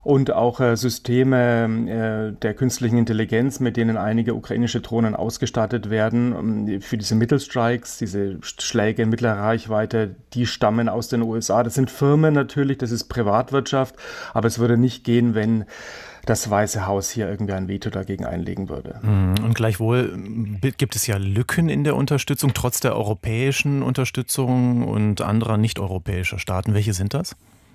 Und auch Systeme der künstlichen Intelligenz, mit denen einige ukrainische Drohnen ausgestattet werden, für diese Mittelstrikes, diese Schläge in mittlerer Reichweite, die stammen aus den USA. Das sind Firmen natürlich, das ist Privatwirtschaft, aber es würde nicht gehen, wenn das Weiße Haus hier irgendwie ein Veto dagegen einlegen würde. Und gleichwohl gibt es ja Lücken in der Unterstützung, trotz der europäischen Unterstützung und anderer nicht-europäischer Staaten. Welche sind das?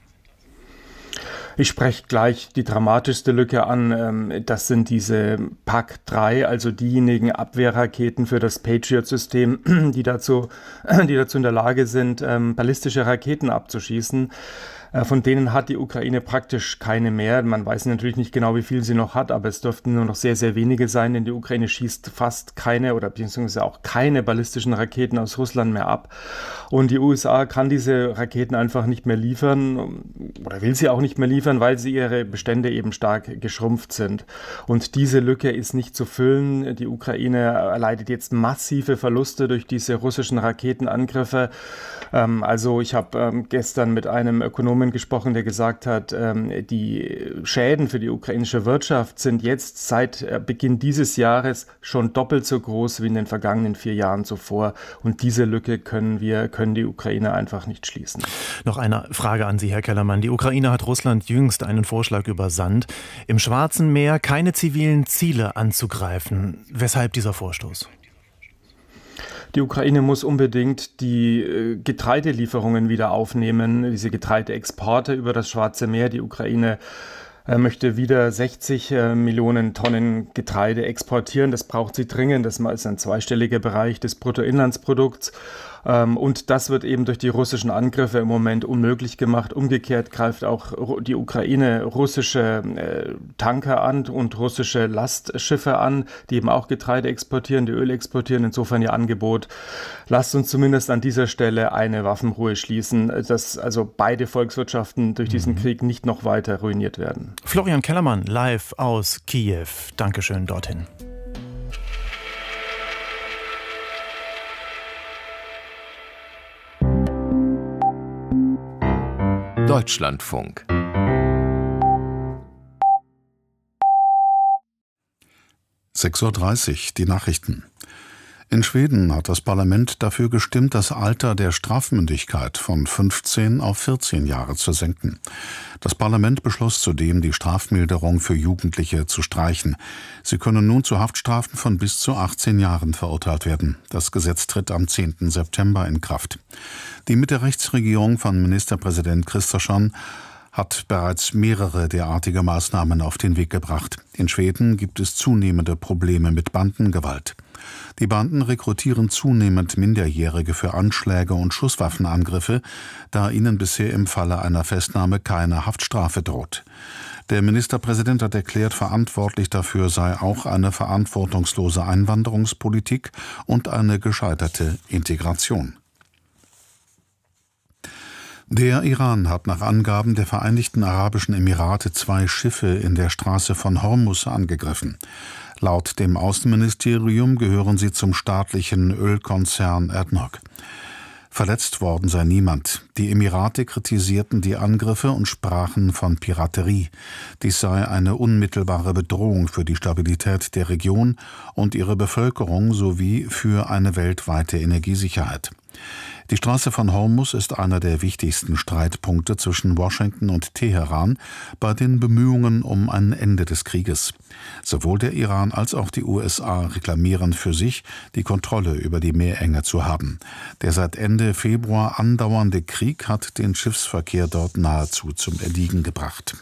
Ich spreche gleich die dramatischste Lücke an. Das sind diese PAC-3, also diejenigen Abwehrraketen für das Patriot-System, die dazu in der Lage sind, ballistische Raketen abzuschießen. Von denen hat die Ukraine praktisch keine mehr. Man weiß natürlich nicht genau, wie viel sie noch hat, aber es dürften nur noch sehr, sehr wenige sein, denn die Ukraine schießt fast keine oder beziehungsweise auch keine ballistischen Raketen aus Russland mehr ab. Und die USA kann diese Raketen einfach nicht mehr liefern oder will sie auch nicht mehr liefern, weil sie ihre Bestände eben stark geschrumpft sind. Und diese Lücke ist nicht zu füllen. Die Ukraine erleidet jetzt massive Verluste durch diese russischen Raketenangriffe. Also ich habe gestern mit einem Ökonomen gesprochen, der gesagt hat, die Schäden für die ukrainische Wirtschaft sind jetzt seit Beginn dieses Jahres schon doppelt so groß wie in den vergangenen 4 Jahren zuvor. Und diese Lücke können die Ukraine einfach nicht schließen. Noch eine Frage an Sie, Herr Kellermann. Die Ukraine hat Russland jüngst einen Vorschlag übersandt, im Schwarzen Meer keine zivilen Ziele anzugreifen. Weshalb dieser Vorstoß? Die Ukraine muss unbedingt die Getreidelieferungen wieder aufnehmen, diese Getreideexporte über das Schwarze Meer. Die Ukraine möchte wieder 60 Millionen Tonnen Getreide exportieren. Das braucht sie dringend. Das ist ein zweistelliger Bereich des Bruttoinlandsprodukts. Und das wird eben durch die russischen Angriffe im Moment unmöglich gemacht. Umgekehrt greift auch die Ukraine russische Tanker an und russische Lastschiffe an, die eben auch Getreide exportieren, die Öl exportieren. Insofern ihr Angebot. Lasst uns zumindest an dieser Stelle eine Waffenruhe schließen, dass also beide Volkswirtschaften durch diesen Krieg nicht noch weiter ruiniert werden. Florian Kellermann, live aus Kiew. Dankeschön dorthin. Deutschlandfunk. 6:30 Uhr, die Nachrichten. In Schweden hat das Parlament dafür gestimmt, das Alter der Strafmündigkeit von 15 auf 14 Jahre zu senken. Das Parlament beschloss zudem, die Strafmilderung für Jugendliche zu streichen. Sie können nun zu Haftstrafen von bis zu 18 Jahren verurteilt werden. Das Gesetz tritt am 10. September in Kraft. Die Mitte-Rechts-Regierung von Ministerpräsident Kristersson hat bereits mehrere derartige Maßnahmen auf den Weg gebracht. In Schweden gibt es zunehmende Probleme mit Bandengewalt. Die Banden rekrutieren zunehmend Minderjährige für Anschläge und Schusswaffenangriffe, da ihnen bisher im Falle einer Festnahme keine Haftstrafe droht. Der Ministerpräsident hat erklärt, verantwortlich dafür sei auch eine verantwortungslose Einwanderungspolitik und eine gescheiterte Integration. Der Iran hat nach Angaben der Vereinigten Arabischen Emirate 2 Schiffe in der Straße von Hormuz angegriffen. Laut dem Außenministerium gehören sie zum staatlichen Ölkonzern ADNOC. Verletzt worden sei niemand. Die Emirate kritisierten die Angriffe und sprachen von Piraterie. Dies sei eine unmittelbare Bedrohung für die Stabilität der Region und ihre Bevölkerung sowie für eine weltweite Energiesicherheit. Die Straße von Hormuz ist einer der wichtigsten Streitpunkte zwischen Washington und Teheran bei den Bemühungen um ein Ende des Krieges. Sowohl der Iran als auch die USA reklamieren für sich, die Kontrolle über die Meerenge zu haben. Der seit Ende Februar andauernde Krieg hat den Schiffsverkehr dort nahezu zum Erliegen gebracht.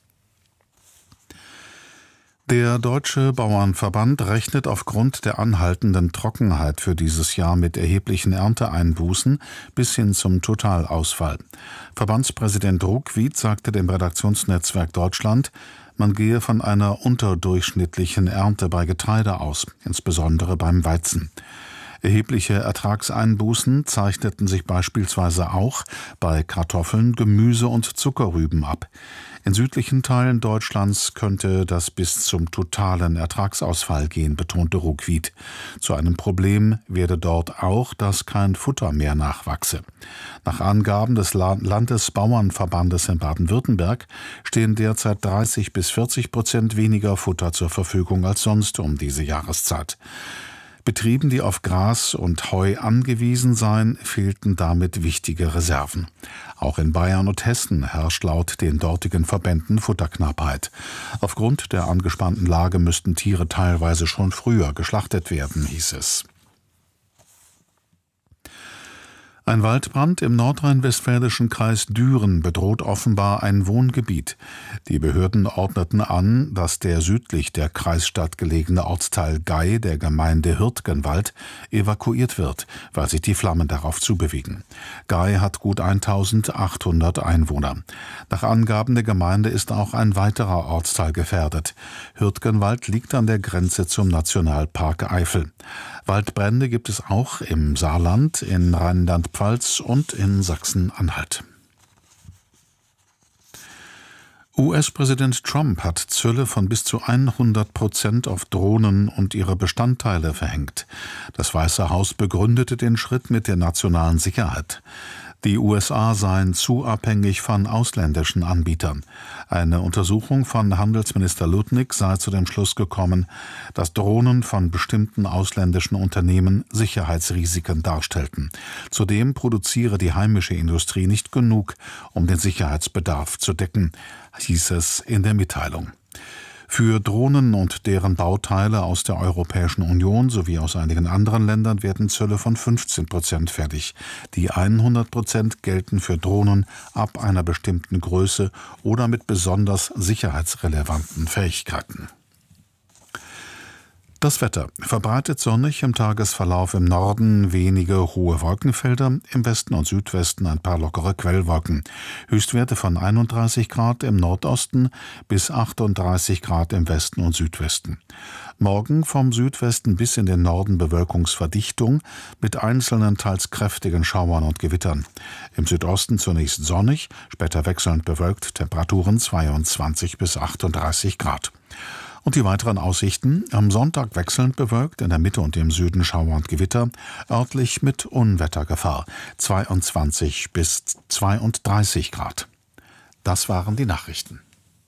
Der Deutsche Bauernverband rechnet aufgrund der anhaltenden Trockenheit für dieses Jahr mit erheblichen Ernteeinbußen bis hin zum Totalausfall. Verbandspräsident Ruckwied sagte dem Redaktionsnetzwerk Deutschland, man gehe von einer unterdurchschnittlichen Ernte bei Getreide aus, insbesondere beim Weizen. Erhebliche Ertragseinbußen zeichneten sich beispielsweise auch bei Kartoffeln, Gemüse und Zuckerrüben ab. In südlichen Teilen Deutschlands könnte das bis zum totalen Ertragsausfall gehen, betonte Ruckwied. Zu einem Problem werde dort auch, dass kein Futter mehr nachwachse. Nach Angaben des Landesbauernverbandes in Baden-Württemberg stehen derzeit 30-40% weniger Futter zur Verfügung als sonst um diese Jahreszeit. Betrieben, die auf Gras und Heu angewiesen seien, fehlten damit wichtige Reserven. Auch in Bayern und Hessen herrscht laut den dortigen Verbänden Futterknappheit. Aufgrund der angespannten Lage müssten Tiere teilweise schon früher geschlachtet werden, hieß es. Ein Waldbrand im nordrhein-westfälischen Kreis Düren bedroht offenbar ein Wohngebiet. Die Behörden ordneten an, dass der südlich der Kreisstadt gelegene Ortsteil Gey der Gemeinde Hürtgenwald evakuiert wird, weil sich die Flammen darauf zubewegen. Gey hat gut 1800 Einwohner. Nach Angaben der Gemeinde ist auch ein weiterer Ortsteil gefährdet. Hürtgenwald liegt an der Grenze zum Nationalpark Eifel. Waldbrände gibt es auch im Saarland, in Rheinland-Pfalz und in Sachsen-Anhalt. US-Präsident Trump hat Zölle von bis zu 100% auf Drohnen und ihre Bestandteile verhängt. Das Weiße Haus begründete den Schritt mit der nationalen Sicherheit. Die USA seien zu abhängig von ausländischen Anbietern. Eine Untersuchung von Handelsminister Lutnick sei zu dem Schluss gekommen, dass Drohnen von bestimmten ausländischen Unternehmen Sicherheitsrisiken darstellten. Zudem produziere die heimische Industrie nicht genug, um den Sicherheitsbedarf zu decken, hieß es in der Mitteilung. Für Drohnen und deren Bauteile aus der Europäischen Union sowie aus einigen anderen Ländern werden Zölle von 15% fällig. Die 100% gelten für Drohnen ab einer bestimmten Größe oder mit besonders sicherheitsrelevanten Fähigkeiten. Das Wetter: verbreitet sonnig, im Tagesverlauf im Norden wenige hohe Wolkenfelder, im Westen und Südwesten ein paar lockere Quellwolken. Höchstwerte von 31 Grad im Nordosten bis 38 Grad im Westen und Südwesten. Morgen vom Südwesten bis in den Norden Bewölkungsverdichtung mit einzelnen teils kräftigen Schauern und Gewittern. Im Südosten zunächst sonnig, später wechselnd bewölkt, Temperaturen 22 bis 38 Grad. Und die weiteren Aussichten: am Sonntag wechselnd bewölkt, in der Mitte und im Süden Schauer und Gewitter, örtlich mit Unwettergefahr, 22 bis 32 Grad. Das waren die Nachrichten.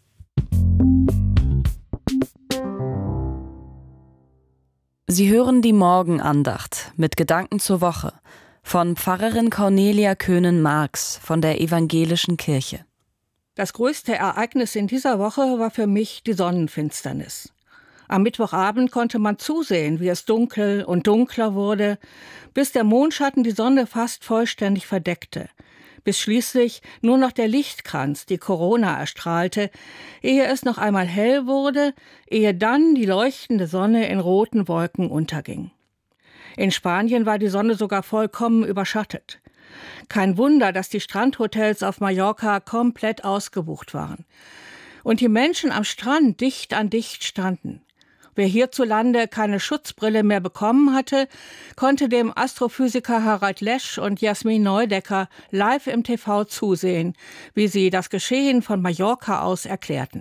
Sie hören die Morgenandacht mit Gedanken zur Woche von Pfarrerin Cornelia Köhnen-Marx von der Evangelischen Kirche. Das größte Ereignis in dieser Woche war für mich die Sonnenfinsternis. Am Mittwochabend konnte man zusehen, wie es dunkel und dunkler wurde, bis der Mondschatten die Sonne fast vollständig verdeckte, bis schließlich nur noch der Lichtkranz die Corona erstrahlte, ehe es noch einmal hell wurde, ehe dann die leuchtende Sonne in roten Wolken unterging. In Spanien war die Sonne sogar vollkommen überschattet. Kein Wunder, dass die Strandhotels auf Mallorca komplett ausgebucht waren. Und die Menschen am Strand dicht an dicht standen. Wer hierzulande keine Schutzbrille mehr bekommen hatte, konnte dem Astrophysiker Harald Lesch und Jasmin Neudecker live im TV zusehen, wie sie das Geschehen von Mallorca aus erklärten.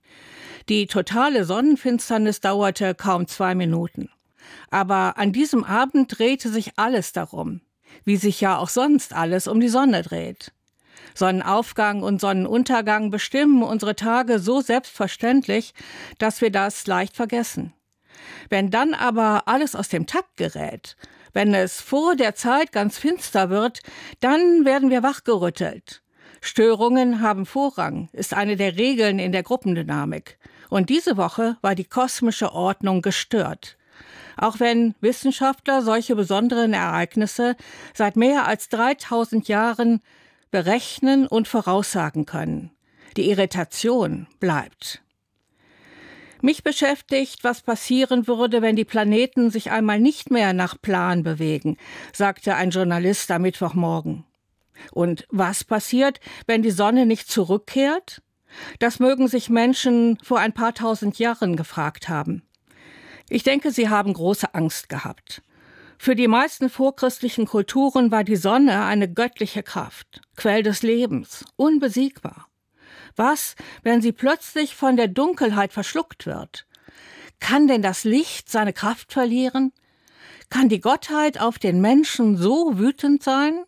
Die totale Sonnenfinsternis dauerte kaum 2 Minuten. Aber an diesem Abend drehte sich alles darum, wie sich ja auch sonst alles um die Sonne dreht. Sonnenaufgang und Sonnenuntergang bestimmen unsere Tage so selbstverständlich, dass wir das leicht vergessen. Wenn dann aber alles aus dem Takt gerät, wenn es vor der Zeit ganz finster wird, dann werden wir wachgerüttelt. Störungen haben Vorrang, ist eine der Regeln in der Gruppendynamik. Und diese Woche war die kosmische Ordnung gestört. Auch wenn Wissenschaftler solche besonderen Ereignisse seit mehr als 3000 Jahren berechnen und voraussagen können. Die Irritation bleibt. Mich beschäftigt, was passieren würde, wenn die Planeten sich einmal nicht mehr nach Plan bewegen, sagte ein Journalist am Mittwochmorgen. Und was passiert, wenn die Sonne nicht zurückkehrt? Das mögen sich Menschen vor ein paar tausend Jahren gefragt haben. Ich denke, sie haben große Angst gehabt. Für die meisten vorchristlichen Kulturen war die Sonne eine göttliche Kraft, Quell des Lebens, unbesiegbar. Was, wenn sie plötzlich von der Dunkelheit verschluckt wird? Kann denn das Licht seine Kraft verlieren? Kann die Gottheit auf den Menschen so wütend sein?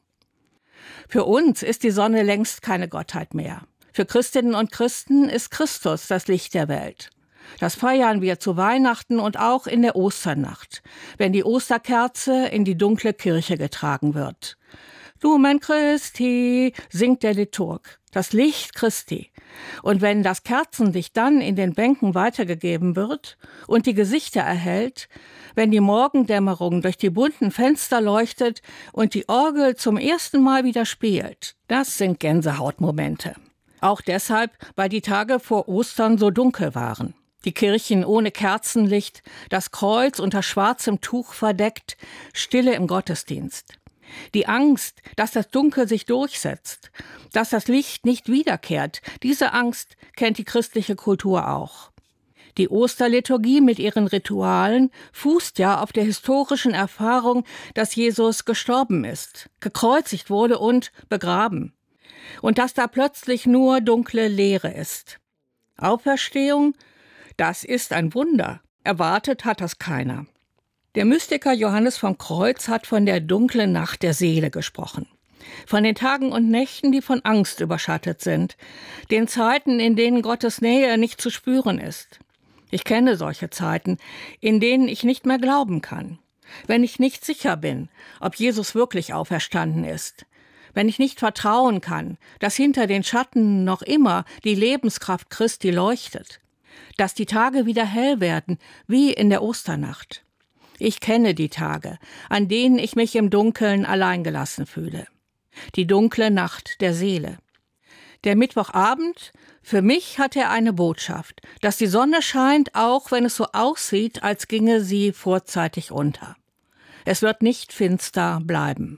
Für uns ist die Sonne längst keine Gottheit mehr. Für Christinnen und Christen ist Christus das Licht der Welt. Das feiern wir zu Weihnachten und auch in der Osternacht, wenn die Osterkerze in die dunkle Kirche getragen wird. Lumen Christi, singt der Liturg, das Licht Christi. Und wenn das Kerzenlicht dann in den Bänken weitergegeben wird und die Gesichter erhellt, wenn die Morgendämmerung durch die bunten Fenster leuchtet und die Orgel zum ersten Mal wieder spielt, das sind Gänsehautmomente. Auch deshalb, weil die Tage vor Ostern so dunkel waren. Die Kirchen ohne Kerzenlicht, das Kreuz unter schwarzem Tuch verdeckt, Stille im Gottesdienst. Die Angst, dass das Dunkel sich durchsetzt, dass das Licht nicht wiederkehrt, diese Angst kennt die christliche Kultur auch. Die Osterliturgie mit ihren Ritualen fußt ja auf der historischen Erfahrung, dass Jesus gestorben ist, gekreuzigt wurde und begraben. Und dass da plötzlich nur dunkle Leere ist. Auferstehung, das ist ein Wunder. Erwartet hat das keiner. Der Mystiker Johannes vom Kreuz hat von der dunklen Nacht der Seele gesprochen. Von den Tagen und Nächten, die von Angst überschattet sind. Den Zeiten, in denen Gottes Nähe nicht zu spüren ist. Ich kenne solche Zeiten, in denen ich nicht mehr glauben kann. Wenn ich nicht sicher bin, ob Jesus wirklich auferstanden ist. Wenn ich nicht vertrauen kann, dass hinter den Schatten noch immer die Lebenskraft Christi leuchtet. Dass die Tage wieder hell werden, wie in der Osternacht. Ich kenne die Tage, an denen ich mich im Dunkeln alleingelassen fühle. Die dunkle Nacht der Seele. Der Mittwochabend, für mich hat er eine Botschaft, dass die Sonne scheint, auch wenn es so aussieht, als ginge sie vorzeitig unter. Es wird nicht finster bleiben.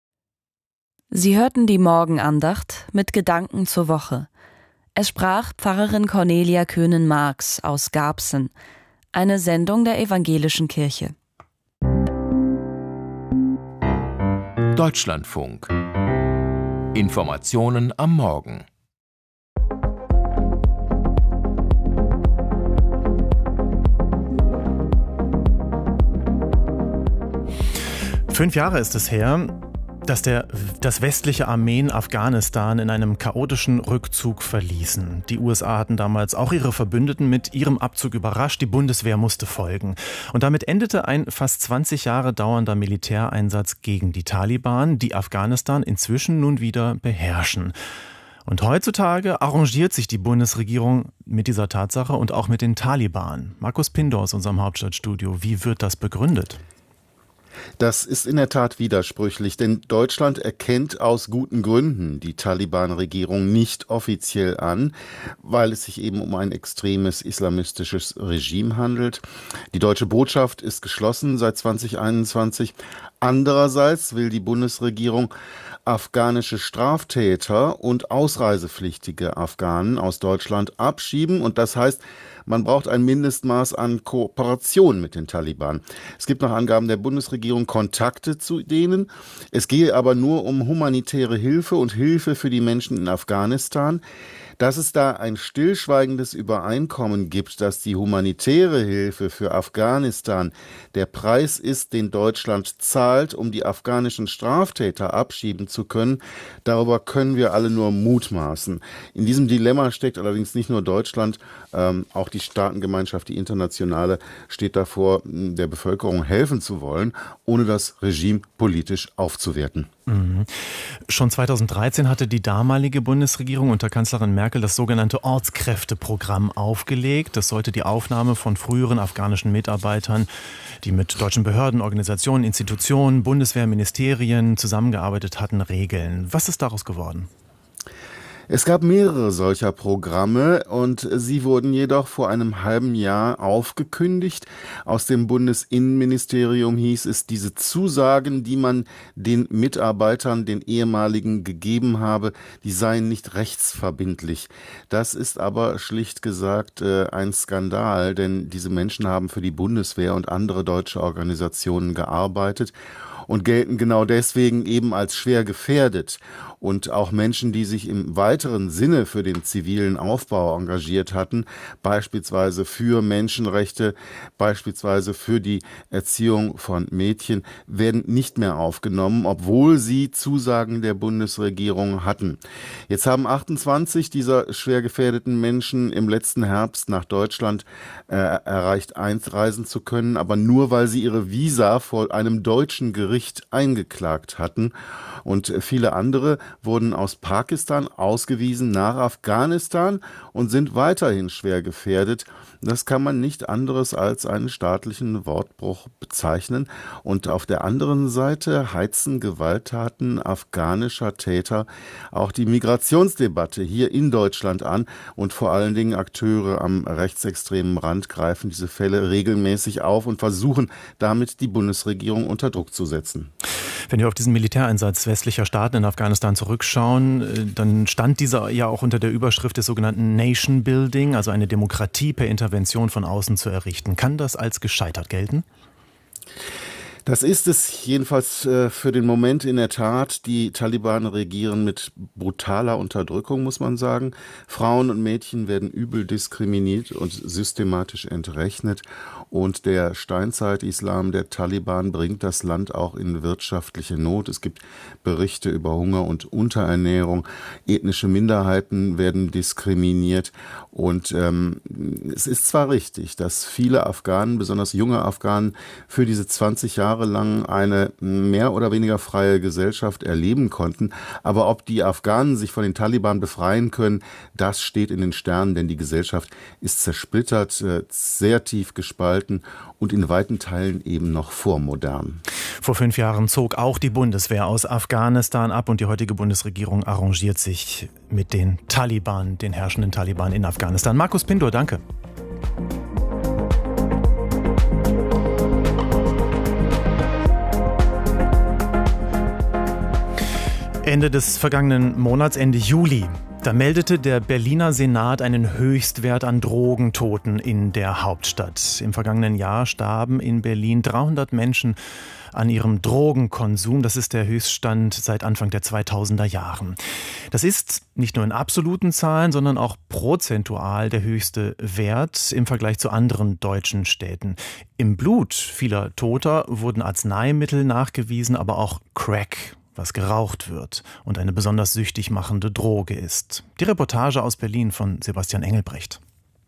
Sie hörten die Morgenandacht mit Gedanken zur Woche. Es sprach Pfarrerin Cornelia Könen-Marx aus Garbsen, eine Sendung der Evangelischen Kirche. Deutschlandfunk. Informationen am Morgen. Fünf Jahre ist es her, dass das westliche Armeen Afghanistan in einem chaotischen Rückzug verließen. Die USA hatten damals auch ihre Verbündeten mit ihrem Abzug überrascht. Die Bundeswehr musste folgen. Und damit endete ein fast 20 Jahre dauernder Militäreinsatz gegen die Taliban, die Afghanistan inzwischen nun wieder beherrschen. Und heutzutage arrangiert sich die Bundesregierung mit dieser Tatsache und auch mit den Taliban. Markus Pindor aus unserem Hauptstadtstudio. Wie wird das begründet? Das ist in der Tat widersprüchlich, denn Deutschland erkennt aus guten Gründen die Taliban-Regierung nicht offiziell an, weil es sich eben um ein extremes islamistisches Regime handelt. Die deutsche Botschaft ist geschlossen seit 2021. Andererseits will die Bundesregierung afghanische Straftäter und ausreisepflichtige Afghanen aus Deutschland abschieben. Und das heißt, man braucht ein Mindestmaß an Kooperation mit den Taliban. Es gibt nach Angaben der Bundesregierung Kontakte zu denen. Es gehe aber nur um humanitäre Hilfe und Hilfe für die Menschen in Afghanistan. Dass es da ein stillschweigendes Übereinkommen gibt, dass die humanitäre Hilfe für Afghanistan der Preis ist, den Deutschland zahlt, um die afghanischen Straftäter abschieben zu können, darüber können wir alle nur mutmaßen. In diesem Dilemma steckt allerdings nicht nur Deutschland, auch die Staatengemeinschaft, die internationale, steht davor, der Bevölkerung helfen zu wollen, ohne das Regime politisch aufzuwerten. Mhm. Schon 2013 hatte die damalige Bundesregierung unter Kanzlerin Merkel das sogenannte Ortskräfteprogramm aufgelegt. Das sollte die Aufnahme von früheren afghanischen Mitarbeitern, die mit deutschen Behörden, Organisationen, Institutionen, Bundeswehr, Ministerien zusammengearbeitet hatten, regeln. Was ist daraus geworden? Es gab mehrere solcher Programme und sie wurden jedoch vor einem halben Jahr aufgekündigt. Aus dem Bundesinnenministerium hieß es, diese Zusagen, die man den Mitarbeitern, den ehemaligen gegeben habe, die seien nicht rechtsverbindlich. Das ist aber schlicht gesagt ein Skandal, denn diese Menschen haben für die Bundeswehr und andere deutsche Organisationen gearbeitet. und gelten genau deswegen eben als schwer gefährdet. Und auch Menschen, die sich im weiteren Sinne für den zivilen Aufbau engagiert hatten, beispielsweise für Menschenrechte, beispielsweise für die Erziehung von Mädchen, werden nicht mehr aufgenommen, obwohl sie Zusagen der Bundesregierung hatten. Jetzt haben 28 dieser schwer gefährdeten Menschen im letzten Herbst nach Deutschland erreicht, einreisen zu können, aber nur, weil sie ihre Visa vor einem deutschen Gericht eingeklagt hatten. Und viele andere wurden aus Pakistan ausgewiesen nach Afghanistan und sind weiterhin schwer gefährdet. Das kann man nicht anderes als einen staatlichen Wortbruch bezeichnen. Und auf der anderen Seite heizen Gewalttaten afghanischer Täter auch die Migrationsdebatte hier in Deutschland an. Und vor allen Dingen Akteure am rechtsextremen Rand greifen diese Fälle regelmäßig auf und versuchen damit die Bundesregierung unter Druck zu setzen. Wenn wir auf diesen Militäreinsatz westlicher Staaten in Afghanistan zurückschauen, dann stand dieser ja auch unter der Überschrift des sogenannten Nation Building, also eine Demokratie per Intervention von außen zu errichten. Kann das als gescheitert gelten? Das ist es jedenfalls für den Moment in der Tat. Die Taliban regieren mit brutaler Unterdrückung, muss man sagen. Frauen und Mädchen werden übel diskriminiert und systematisch entrechnet. Und der Steinzeit-Islam der Taliban bringt das Land auch in wirtschaftliche Not. Es gibt Berichte über Hunger und Unterernährung. Ethnische Minderheiten werden diskriminiert. Und es ist zwar richtig, dass viele Afghanen, besonders junge Afghanen, für diese 20 Jahre lang eine mehr oder weniger freie Gesellschaft erleben konnten. Aber ob die Afghanen sich von den Taliban befreien können, das steht in den Sternen, denn die Gesellschaft ist zersplittert, sehr tief gespalten und in weiten Teilen eben noch vormodern. Vor 5 Jahren zog auch die Bundeswehr aus Afghanistan ab und die heutige Bundesregierung arrangiert sich mit den Taliban, den herrschenden Taliban in Afghanistan. Markus Pindur, danke. Ende des vergangenen Monats, Ende Juli, da meldete der Berliner Senat einen Höchstwert an Drogentoten in der Hauptstadt. Im vergangenen Jahr starben in Berlin 300 Menschen an ihrem Drogenkonsum. Das ist der Höchststand seit Anfang der 2000er Jahren. Das ist nicht nur in absoluten Zahlen, sondern auch prozentual der höchste Wert im Vergleich zu anderen deutschen Städten. Im Blut vieler Toter wurden Arzneimittel nachgewiesen, aber auch Crack, was geraucht wird und eine besonders süchtig machende Droge ist. Die Reportage aus Berlin von Sebastian Engelbrecht.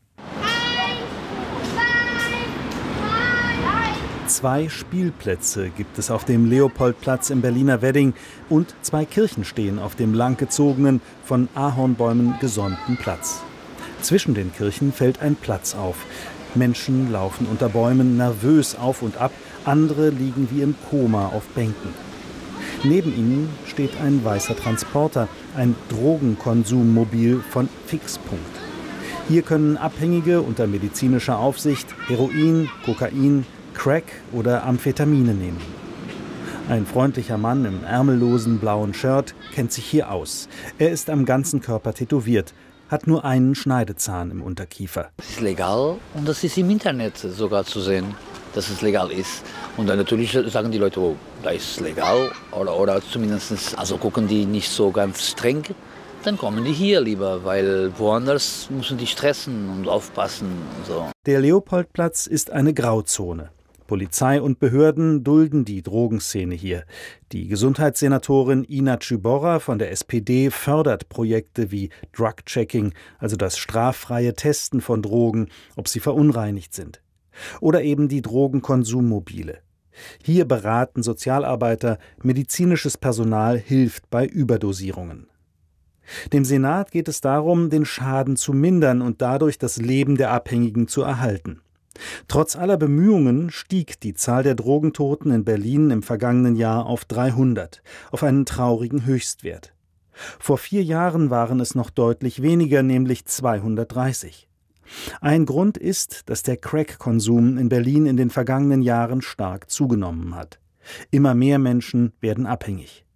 2 Spielplätze gibt es auf dem Leopoldplatz im Berliner Wedding und 2 Kirchen stehen auf dem langgezogenen, von Ahornbäumen gesäumten Platz. Zwischen den Kirchen fällt ein Platz auf. Menschen laufen unter Bäumen nervös auf und ab, andere liegen wie im Koma auf Bänken. Neben ihnen steht ein weißer Transporter, ein Drogenkonsummobil von Fixpunkt. Hier können Abhängige unter medizinischer Aufsicht Heroin, Kokain, Crack oder Amphetamine nehmen. Ein freundlicher Mann im ärmellosen blauen Shirt kennt sich hier aus. Er ist am ganzen Körper tätowiert, hat nur einen Schneidezahn im Unterkiefer. Es ist legal und das ist im Internet sogar zu sehen, dass es legal ist. Und dann natürlich sagen die Leute, oh, da ist legal oder zumindest, also gucken die nicht so ganz streng. Dann kommen die hier lieber, weil woanders müssen die stressen und aufpassen und so. Der Leopoldplatz ist eine Grauzone. Polizei und Behörden dulden die Drogenszene hier. Die Gesundheitssenatorin Ina Czybora von der SPD fördert Projekte wie Drug-Checking, also das straffreie Testen von Drogen, ob sie verunreinigt sind. Oder eben die Drogenkonsummobile. Hier beraten Sozialarbeiter, medizinisches Personal hilft bei Überdosierungen. Dem Senat geht es darum, den Schaden zu mindern und dadurch das Leben der Abhängigen zu erhalten. Trotz aller Bemühungen stieg die Zahl der Drogentoten in Berlin im vergangenen Jahr auf 300, auf einen traurigen Höchstwert. Vor 4 Jahren waren es noch deutlich weniger, nämlich 230. Ein Grund ist, dass der Crack-Konsum in Berlin in den vergangenen Jahren stark zugenommen hat. Immer mehr Menschen werden abhängig.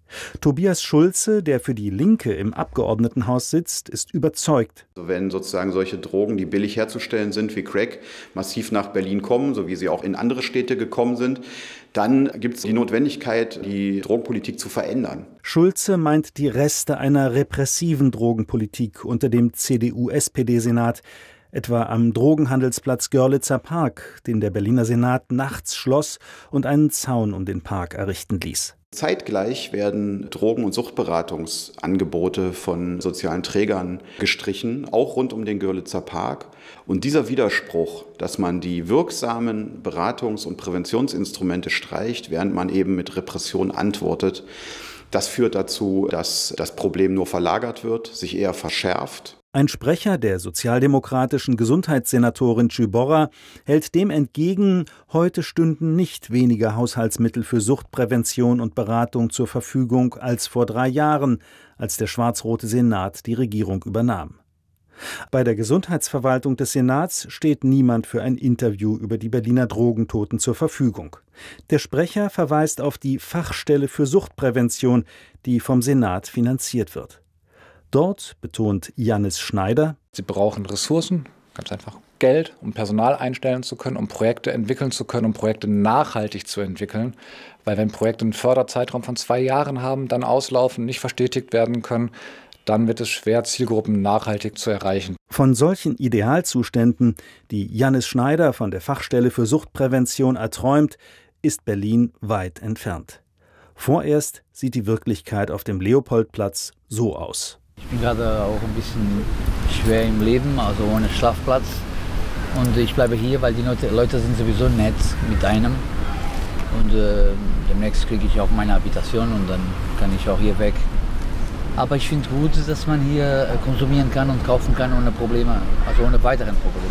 Tobias Schulze, der für die Linke im Abgeordnetenhaus sitzt, ist überzeugt. Also wenn sozusagen solche Drogen, die billig herzustellen sind, wie Crack, massiv nach Berlin kommen, so wie sie auch in andere Städte gekommen sind, dann gibt es die Notwendigkeit, die Drogenpolitik zu verändern. Schulze meint die Reste einer repressiven Drogenpolitik unter dem CDU-SPD-Senat, etwa am Drogenhandelsplatz Görlitzer Park, den der Berliner Senat nachts schloss und einen Zaun um den Park errichten ließ. Zeitgleich werden Drogen- und Suchtberatungsangebote von sozialen Trägern gestrichen, auch rund um den Görlitzer Park. Und dieser Widerspruch, dass man die wirksamen Beratungs- und Präventionsinstrumente streicht, während man eben mit Repression antwortet, das führt dazu, dass das Problem nur verlagert wird, sich eher verschärft. Ein Sprecher der sozialdemokratischen Gesundheitssenatorin Ciborra hält dem entgegen, heute stünden nicht weniger Haushaltsmittel für Suchtprävention und Beratung zur Verfügung als vor 3 Jahren, als der schwarz-rote Senat die Regierung übernahm. Bei der Gesundheitsverwaltung des Senats steht niemand für ein Interview über die Berliner Drogentoten zur Verfügung. Der Sprecher verweist auf die Fachstelle für Suchtprävention, die vom Senat finanziert wird. Dort betont Jannis Schneider: Sie brauchen Ressourcen, ganz einfach Geld, um Personal einstellen zu können, um Projekte entwickeln zu können, um Projekte nachhaltig zu entwickeln. Weil wenn Projekte einen Förderzeitraum von 2 Jahren haben, dann auslaufen, nicht verstetigt werden können, dann wird es schwer, Zielgruppen nachhaltig zu erreichen. Von solchen Idealzuständen, die Jannis Schneider von der Fachstelle für Suchtprävention erträumt, ist Berlin weit entfernt. Vorerst sieht die Wirklichkeit auf dem Leopoldplatz so aus. Ich bin gerade auch ein bisschen schwer im Leben, also ohne Schlafplatz. Und ich bleibe hier, weil die Leute sind sowieso nett mit einem. Und demnächst kriege ich auch meine Habitation und dann kann ich auch hier weg. Aber ich finde gut, dass man hier konsumieren kann und kaufen kann ohne Probleme, also ohne weiteren Probleme.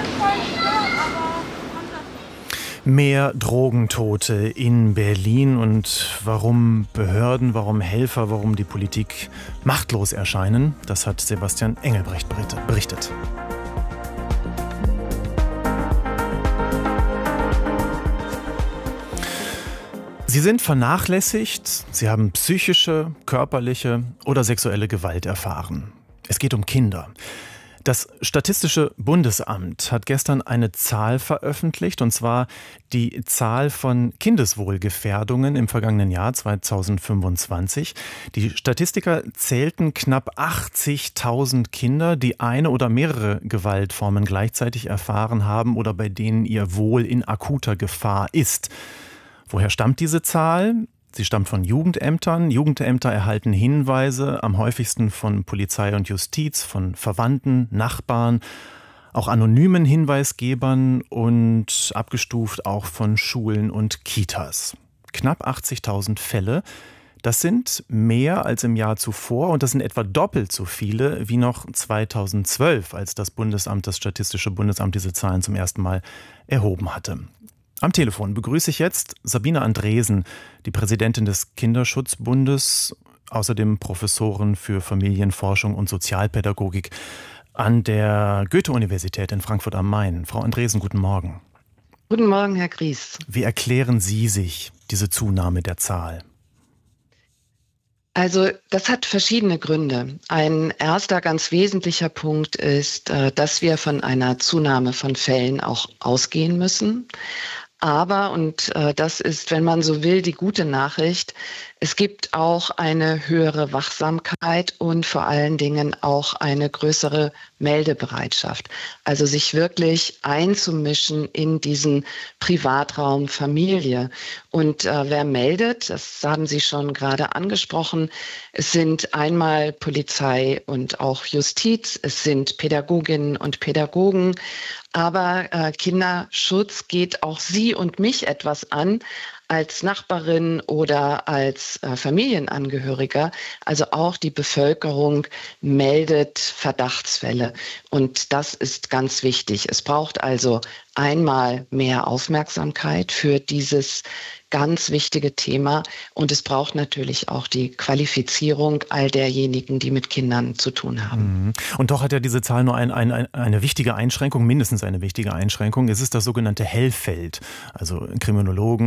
Mehr Drogentote in Berlin und warum Behörden, warum Helfer, warum die Politik machtlos erscheinen, das hat Sebastian Engelbrecht berichtet. Sie sind vernachlässigt, sie haben psychische, körperliche oder sexuelle Gewalt erfahren. Es geht um Kinder. Das Statistische Bundesamt hat gestern eine Zahl veröffentlicht, und zwar die Zahl von Kindeswohlgefährdungen im vergangenen Jahr 2025. Die Statistiker zählten knapp 80.000 Kinder, die eine oder mehrere Gewaltformen gleichzeitig erfahren haben oder bei denen ihr Wohl in akuter Gefahr ist. Woher stammt diese Zahl? Sie stammt von Jugendämtern. Jugendämter erhalten Hinweise, am häufigsten von Polizei und Justiz, von Verwandten, Nachbarn, auch anonymen Hinweisgebern und abgestuft auch von Schulen und Kitas. Knapp 80.000 Fälle. Das sind mehr als im Jahr zuvor und das sind etwa doppelt so viele wie noch 2012, als das Statistische Bundesamt diese Zahlen zum ersten Mal erhoben hatte. Am Telefon begrüße ich jetzt Sabine Andresen, die Präsidentin des Kinderschutzbundes, außerdem Professorin für Familienforschung und Sozialpädagogik an der Goethe-Universität in Frankfurt am Main. Frau Andresen, guten Morgen. Guten Morgen, Herr Gries. Wie erklären Sie sich diese Zunahme der Zahl? Also das hat verschiedene Gründe. Ein erster ganz wesentlicher Punkt ist, dass wir von einer Zunahme von Fällen auch ausgehen müssen. Aber, und das ist, wenn man so will, die gute Nachricht, es gibt auch eine höhere Wachsamkeit und vor allen Dingen auch eine größere Meldebereitschaft. Also sich wirklich einzumischen in diesen Privatraum Familie. Und wer meldet, das haben Sie schon gerade angesprochen, es sind einmal Polizei und auch Justiz, es sind Pädagoginnen und Pädagogen, aber Kinderschutz geht auch Sie und mich etwas an, als Nachbarin oder als Familienangehöriger. Also auch die Bevölkerung meldet Verdachtsfälle. Und das ist ganz wichtig. Es braucht also einmal mehr Aufmerksamkeit für dieses ganz wichtige Thema. Und es braucht natürlich auch die Qualifizierung all derjenigen, die mit Kindern zu tun haben. Und doch hat ja diese Zahl nur eine wichtige Einschränkung, mindestens eine wichtige Einschränkung. Es ist das sogenannte Hellfeld. Also Kriminologen, Soziologen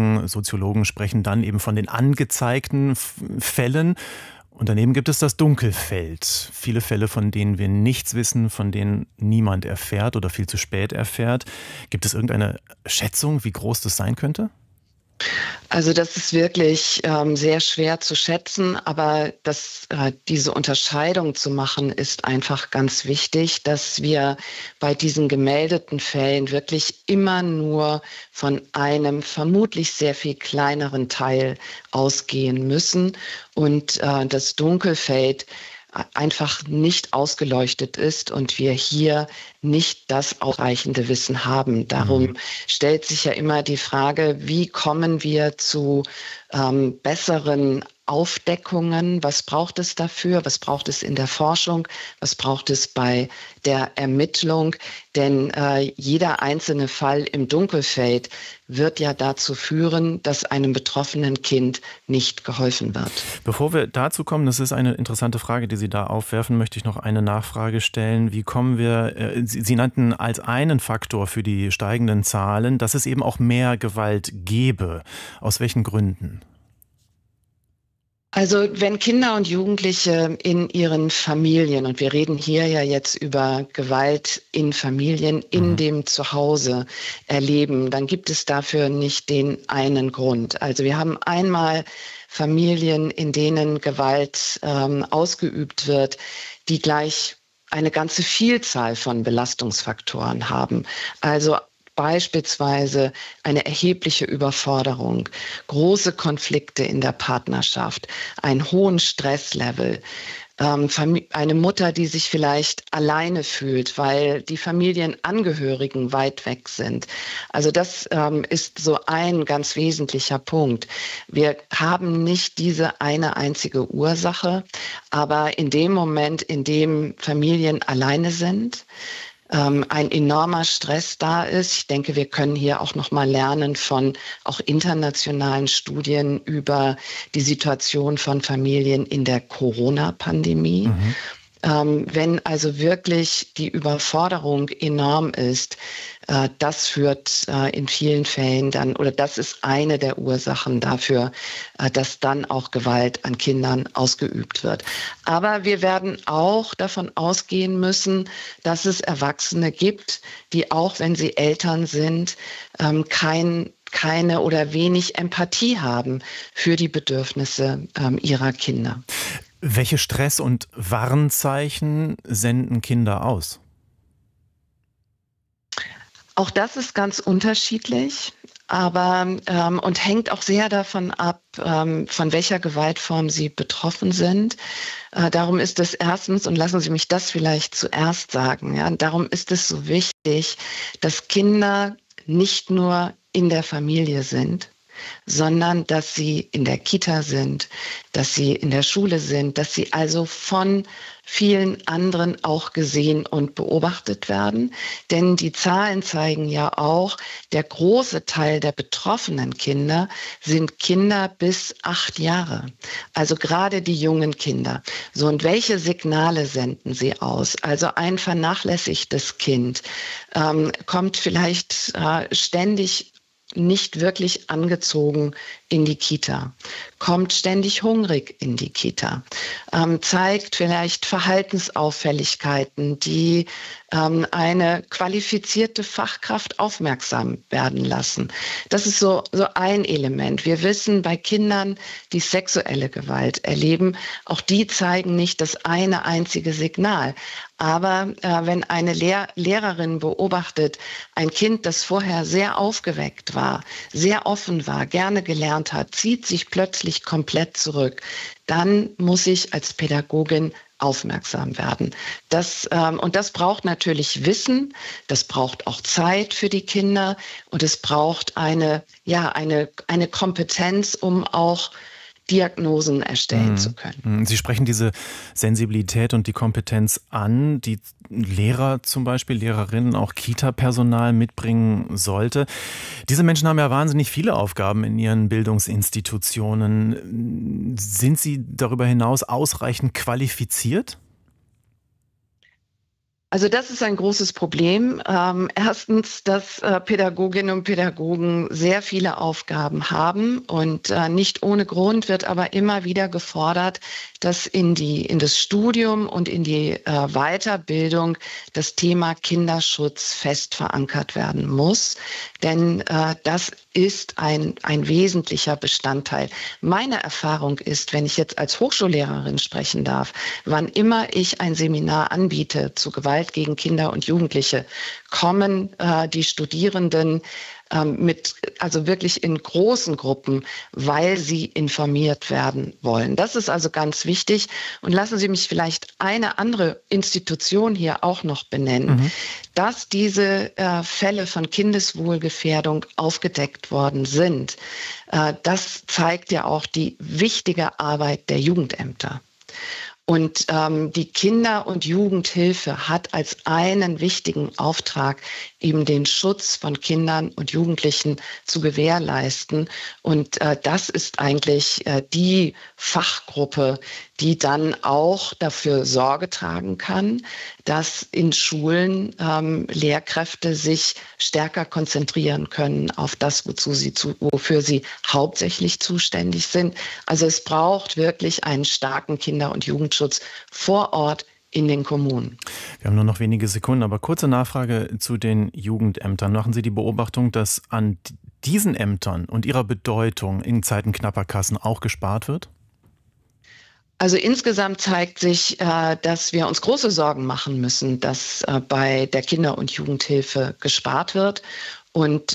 Soziologen sprechen dann eben von den angezeigten Fällen. Und daneben gibt es das Dunkelfeld. Viele Fälle, von denen wir nichts wissen, von denen niemand erfährt oder viel zu spät erfährt. Gibt es irgendeine Schätzung, wie groß das sein könnte? Also das ist wirklich sehr schwer zu schätzen, aber diese Unterscheidung zu machen, ist einfach ganz wichtig, dass wir bei diesen gemeldeten Fällen wirklich immer nur von einem vermutlich sehr viel kleineren Teil ausgehen müssen und das Dunkelfeld einfach nicht ausgeleuchtet ist und wir hier nicht das ausreichende Wissen haben. Darum stellt sich ja immer die Frage, wie kommen wir zu besseren Aufdeckungen? Was braucht es dafür? Was braucht es in der Forschung? Was braucht es bei der Ermittlung? Denn jeder einzelne Fall im Dunkelfeld wird ja dazu führen, dass einem betroffenen Kind nicht geholfen wird. Bevor wir dazu kommen, das ist eine interessante Frage, die Sie da aufwerfen, möchte ich noch eine Nachfrage stellen. Wie kommen wir, Sie nannten als einen Faktor für die steigenden Zahlen, dass es eben auch mehr Gewalt gäbe. Aus welchen Gründen? Also wenn Kinder und Jugendliche in ihren Familien, und wir reden hier ja jetzt über Gewalt in Familien, in dem Zuhause erleben, dann gibt es dafür nicht den einen Grund. Also wir haben einmal Familien, in denen Gewalt ausgeübt wird, die gleich eine ganze Vielzahl von Belastungsfaktoren haben. Also beispielsweise eine erhebliche Überforderung, große Konflikte in der Partnerschaft, einen hohen Stresslevel, eine Mutter, die sich vielleicht alleine fühlt, weil die Familienangehörigen weit weg sind. Also das ist so ein ganz wesentlicher Punkt. Wir haben nicht diese eine einzige Ursache, aber in dem Moment, in dem Familien alleine sind, ein enormer Stress da ist. Ich denke, wir können hier auch noch mal lernen von auch internationalen Studien über die Situation von Familien in der Corona-Pandemie. Wenn also wirklich die Überforderung enorm ist, das führt in vielen Fällen dann, oder das ist eine der Ursachen dafür, dass dann auch Gewalt an Kindern ausgeübt wird. Aber wir werden auch davon ausgehen müssen, dass es Erwachsene gibt, die auch, wenn sie Eltern sind, keine oder wenig Empathie haben für die Bedürfnisse ihrer Kinder. Welche Stress- und Warnzeichen senden Kinder aus? Auch das ist ganz unterschiedlich, aber und hängt auch sehr davon ab, von welcher Gewaltform sie betroffen sind. Darum ist es erstens, und lassen Sie mich das vielleicht zuerst sagen, ja, darum ist es so wichtig, dass Kinder nicht nur in der Familie sind, sondern dass sie in der Kita sind, dass sie in der Schule sind, dass sie also von vielen anderen auch gesehen und beobachtet werden. Denn die Zahlen zeigen ja auch, der große Teil der betroffenen Kinder sind Kinder bis 8 Jahre. Also gerade die jungen Kinder. So, und welche Signale senden sie aus? Also ein vernachlässigtes Kind kommt vielleicht ständig nicht wirklich angezogen in die Kita, kommt ständig hungrig in die Kita, zeigt vielleicht Verhaltensauffälligkeiten, die eine qualifizierte Fachkraft aufmerksam werden lassen. Das ist so ein Element. Wir wissen, bei Kindern, die sexuelle Gewalt erleben, auch die zeigen nicht das eine einzige Signal. Aber wenn eine Lehrerin beobachtet, ein Kind, das vorher sehr aufgeweckt war, sehr offen war, gerne gelernt hat, zieht sich plötzlich komplett zurück, dann muss ich als Pädagogin aufmerksam werden. Und das braucht natürlich Wissen, das braucht auch Zeit für die Kinder und es braucht eine Kompetenz, um auch Diagnosen erstellen zu können. Sie sprechen diese Sensibilität und die Kompetenz an, die Lehrer zum Beispiel, Lehrerinnen, auch Kita-Personal mitbringen sollte. Diese Menschen haben ja wahnsinnig viele Aufgaben in ihren Bildungsinstitutionen. Sind sie darüber hinaus ausreichend qualifiziert? Also das ist ein großes Problem. Erstens, dass Pädagoginnen und Pädagogen sehr viele Aufgaben haben und nicht ohne Grund wird aber immer wieder gefordert, dass in das Studium und in die Weiterbildung das Thema Kinderschutz fest verankert werden muss. Denn das ist ein wesentlicher Bestandteil. Meine Erfahrung ist, wenn ich jetzt als Hochschullehrerin sprechen darf, wann immer ich ein Seminar anbiete zu Gewalt gegen Kinder und Jugendliche, kommen die Studierenden also wirklich in großen Gruppen, weil sie informiert werden wollen. Das ist also ganz wichtig. Und lassen Sie mich vielleicht eine andere Institution hier auch noch benennen, dass diese Fälle von Kindeswohlgefährdung aufgedeckt worden sind. Das zeigt ja auch die wichtige Arbeit der Jugendämter. Und die Kinder- und Jugendhilfe hat als einen wichtigen Auftrag, eben den Schutz von Kindern und Jugendlichen zu gewährleisten. Und das ist eigentlich die Fachgruppe, die dann auch dafür Sorge tragen kann, dass in Schulen Lehrkräfte sich stärker konzentrieren können auf das, wofür sie hauptsächlich zuständig sind. Also es braucht wirklich einen starken Kinder- und Jugendschutz vor Ort in den Kommunen. Wir haben nur noch wenige Sekunden, aber kurze Nachfrage zu den Jugendämtern. Machen Sie die Beobachtung, dass an diesen Ämtern und ihrer Bedeutung in Zeiten knapper Kassen auch gespart wird? Also insgesamt zeigt sich, dass wir uns große Sorgen machen müssen, dass bei der Kinder- und Jugendhilfe gespart wird. Und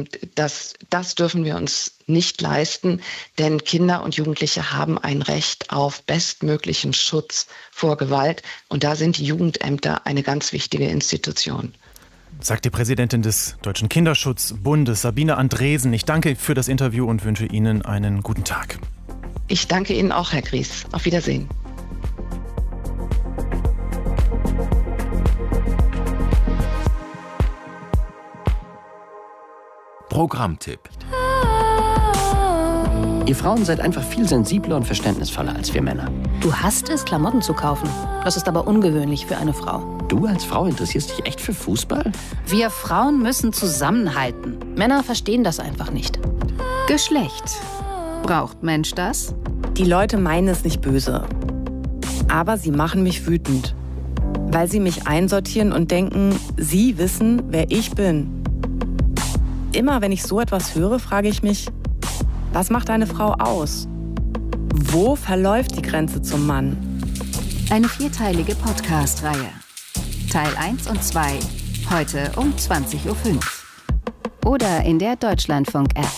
das dürfen wir uns nicht leisten, denn Kinder und Jugendliche haben ein Recht auf bestmöglichen Schutz vor Gewalt. Und da sind die Jugendämter eine ganz wichtige Institution. Sagt die Präsidentin des Deutschen Kinderschutzbundes, Sabine Andresen. Ich danke für das Interview und wünsche Ihnen einen guten Tag. Ich danke Ihnen auch, Herr Gries. Auf Wiedersehen. Programmtipp. Ihr Frauen seid einfach viel sensibler und verständnisvoller als wir Männer. Du hasst es, Klamotten zu kaufen. Das ist aber ungewöhnlich für eine Frau. Du als Frau interessierst dich echt für Fußball? Wir Frauen müssen zusammenhalten. Männer verstehen das einfach nicht. Geschlecht. Braucht Mensch das? Die Leute meinen es nicht böse. Aber sie machen mich wütend. Weil sie mich einsortieren und denken, sie wissen, wer ich bin. Immer wenn ich so etwas höre, frage ich mich, was macht eine Frau aus? Wo verläuft die Grenze zum Mann? Eine 4-teilige Podcast-Reihe. Teil 1 und 2, heute um 20.05 Uhr. Oder in der Deutschlandfunk-App.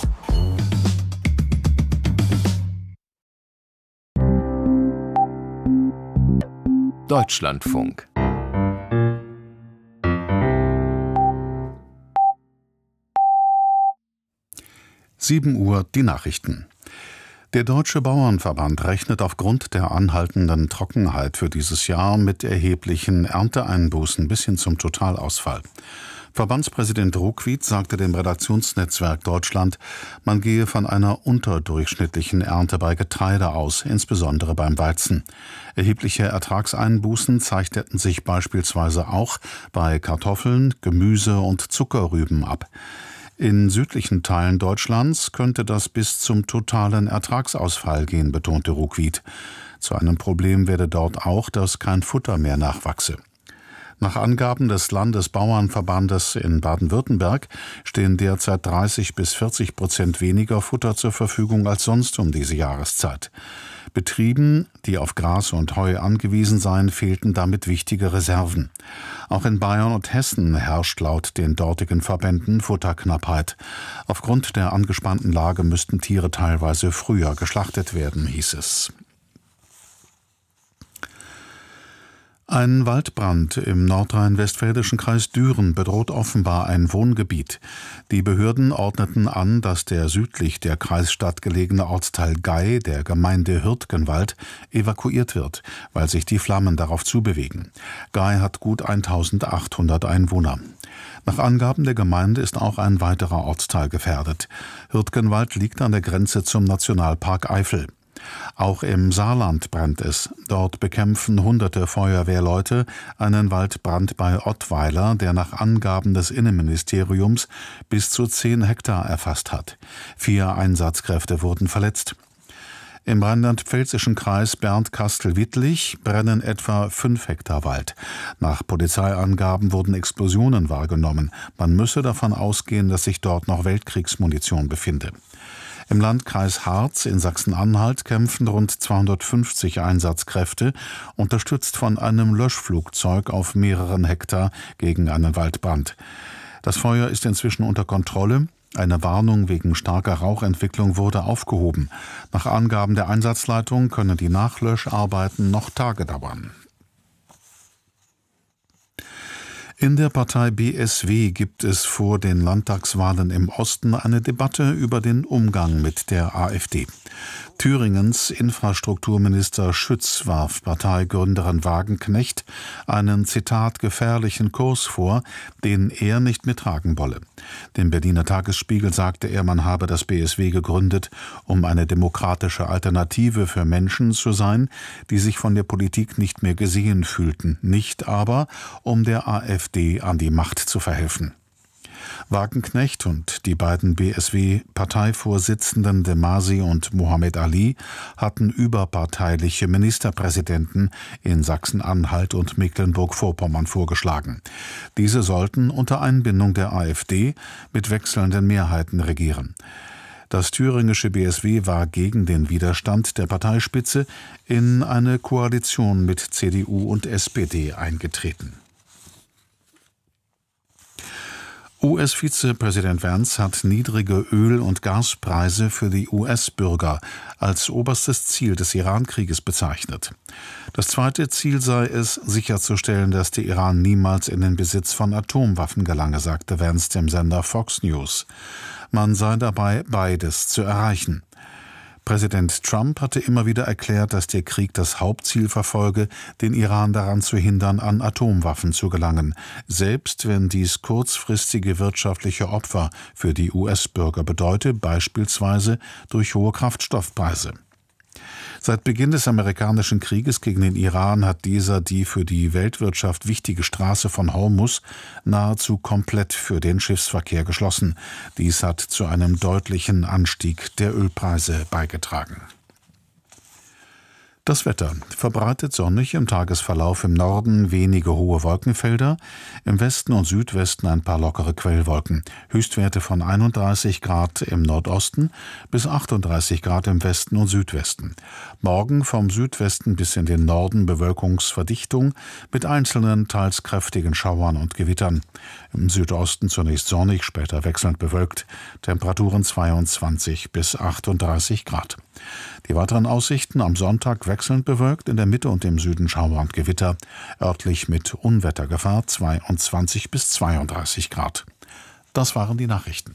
Deutschlandfunk. Uhr die Nachrichten. Der Deutsche Bauernverband rechnet aufgrund der anhaltenden Trockenheit für dieses Jahr mit erheblichen Ernteeinbußen bis hin zum Totalausfall. Verbandspräsident Ruckwied sagte dem Redaktionsnetzwerk Deutschland, man gehe von einer unterdurchschnittlichen Ernte bei Getreide aus, insbesondere beim Weizen. Erhebliche Ertragseinbußen zeichneten sich beispielsweise auch bei Kartoffeln, Gemüse und Zuckerrüben ab. In südlichen Teilen Deutschlands könnte das bis zum totalen Ertragsausfall gehen, betonte Ruckwied. Zu einem Problem werde dort auch, dass kein Futter mehr nachwachse. Nach Angaben des Landesbauernverbandes in Baden-Württemberg stehen derzeit 30-40% weniger Futter zur Verfügung als sonst um diese Jahreszeit. Betrieben, die auf Gras und Heu angewiesen seien, fehlten damit wichtige Reserven. Auch in Bayern und Hessen herrscht laut den dortigen Verbänden Futterknappheit. Aufgrund der angespannten Lage müssten Tiere teilweise früher geschlachtet werden, hieß es. Ein Waldbrand im nordrhein-westfälischen Kreis Düren bedroht offenbar ein Wohngebiet. Die Behörden ordneten an, dass der südlich der Kreisstadt gelegene Ortsteil Gey der Gemeinde Hürtgenwald evakuiert wird, weil sich die Flammen darauf zubewegen. Gey hat gut 1800 Einwohner. Nach Angaben der Gemeinde ist auch ein weiterer Ortsteil gefährdet. Hürtgenwald liegt an der Grenze zum Nationalpark Eifel. Auch im Saarland brennt es. Dort bekämpfen hunderte Feuerwehrleute einen Waldbrand bei Ottweiler, der nach Angaben des Innenministeriums bis zu 10 Hektar erfasst hat. 4 Einsatzkräfte wurden verletzt. Im rheinland-pfälzischen Kreis Bernd-Kastel-Wittlich brennen etwa 5 Hektar Wald. Nach Polizeiangaben wurden Explosionen wahrgenommen. Man müsse davon ausgehen, dass sich dort noch Weltkriegsmunition befinde. Im Landkreis Harz in Sachsen-Anhalt kämpfen rund 250 Einsatzkräfte, unterstützt von einem Löschflugzeug auf mehreren Hektar gegen einen Waldbrand. Das Feuer ist inzwischen unter Kontrolle. Eine Warnung wegen starker Rauchentwicklung wurde aufgehoben. Nach Angaben der Einsatzleitung können die Nachlöscharbeiten noch Tage dauern. In der Partei BSW gibt es vor den Landtagswahlen im Osten eine Debatte über den Umgang mit der AfD. Thüringens Infrastrukturminister Schütz warf Parteigründerin Wagenknecht einen, Zitat, gefährlichen Kurs vor, den er nicht mittragen wolle. Dem Berliner Tagesspiegel sagte er, man habe das BSW gegründet, um eine demokratische Alternative für Menschen zu sein, die sich von der Politik nicht mehr gesehen fühlten, nicht aber, um der AfD an die Macht zu verhelfen. Wagenknecht und die beiden BSW-Parteivorsitzenden de Masi und Mohammed Ali hatten überparteiliche Ministerpräsidenten in Sachsen-Anhalt und Mecklenburg-Vorpommern vorgeschlagen. Diese sollten unter Einbindung der AfD mit wechselnden Mehrheiten regieren. Das thüringische BSW war gegen den Widerstand der Parteispitze in eine Koalition mit CDU und SPD eingetreten. US-Vizepräsident Vance hat niedrige Öl- und Gaspreise für die US-Bürger als oberstes Ziel des Iran-Krieges bezeichnet. Das zweite Ziel sei es, sicherzustellen, dass der Iran niemals in den Besitz von Atomwaffen gelange, sagte Vance dem Sender Fox News. Man sei dabei, beides zu erreichen. Präsident Trump hatte immer wieder erklärt, dass der Krieg das Hauptziel verfolge, den Iran daran zu hindern, an Atomwaffen zu gelangen, selbst wenn dies kurzfristige wirtschaftliche Opfer für die US-Bürger bedeute, beispielsweise durch hohe Kraftstoffpreise. Seit Beginn des amerikanischen Krieges gegen den Iran hat dieser die für die Weltwirtschaft wichtige Straße von Hormuz nahezu komplett für den Schiffsverkehr geschlossen. Dies hat zu einem deutlichen Anstieg der Ölpreise beigetragen. Das Wetter: verbreitet sonnig, im Tagesverlauf im Norden wenige hohe Wolkenfelder, im Westen und Südwesten ein paar lockere Quellwolken. Höchstwerte von 31 Grad im Nordosten bis 38 Grad im Westen und Südwesten. Morgen vom Südwesten bis in den Norden Bewölkungsverdichtung mit einzelnen, teils kräftigen Schauern und Gewittern. Im Südosten zunächst sonnig, später wechselnd bewölkt. Temperaturen 22 bis 38 Grad. Die weiteren Aussichten: am Sonntag wechselnd bewölkt, in der Mitte und im Süden Schauer und Gewitter, örtlich mit Unwettergefahr 22 bis 32 Grad. Das waren die Nachrichten.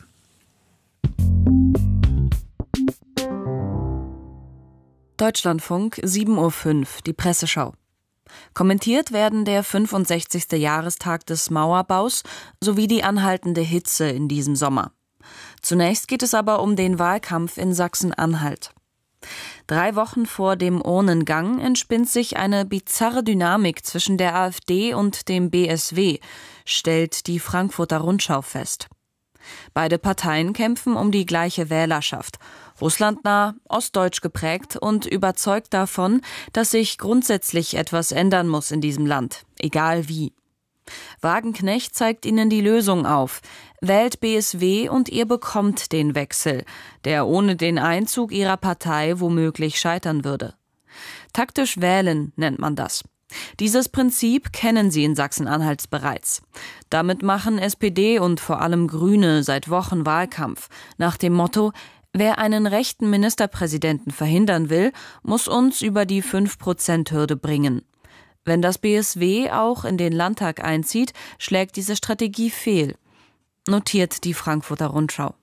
Deutschlandfunk, 7:05 Uhr, die Presseschau. Kommentiert werden der 65. Jahrestag des Mauerbaus sowie die anhaltende Hitze in diesem Sommer. Zunächst geht es aber um den Wahlkampf in Sachsen-Anhalt. 3 Wochen vor dem Urnengang entspinnt sich eine bizarre Dynamik zwischen der AfD und dem BSW, stellt die Frankfurter Rundschau fest. Beide Parteien kämpfen um die gleiche Wählerschaft, russlandnah, ostdeutsch geprägt und überzeugt davon, dass sich grundsätzlich etwas ändern muss in diesem Land, egal wie. Wagenknecht zeigt ihnen die Lösung auf. Wählt BSW und ihr bekommt den Wechsel, der ohne den Einzug ihrer Partei womöglich scheitern würde. Taktisch wählen nennt man das. Dieses Prinzip kennen sie in Sachsen-Anhalt bereits. Damit machen SPD und vor allem Grüne seit Wochen Wahlkampf, nach dem Motto: Wer einen rechten Ministerpräsidenten verhindern will, muss uns über die 5%-Hürde bringen. Wenn das BSW auch in den Landtag einzieht, schlägt diese Strategie fehl, notiert die Frankfurter Rundschau.